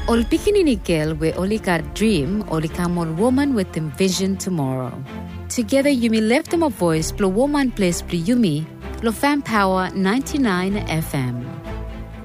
Ol pikinini girl we only got dream, only come on woman with them vision tomorrow. Together you may lift them a voice, blow woman place, blow Yumi, blow fan power 99 FM.